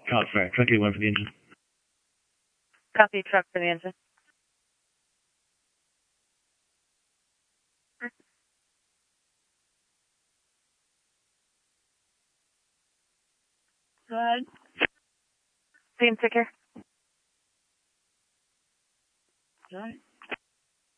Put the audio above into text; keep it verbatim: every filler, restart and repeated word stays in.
Call for truck eighty-one for the engine. Copy, truck for the engine. Go ahead. Steam ticker. All right.